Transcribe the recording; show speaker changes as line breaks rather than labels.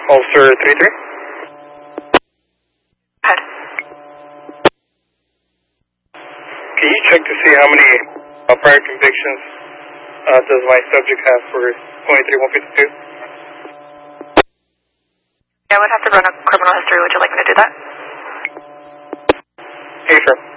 Officer 33?
Head.
Can you check to see how many prior convictions does my subject have for 23-152?
Yeah, I would have to run a criminal history. Would you like me to do that?
Hey, sir.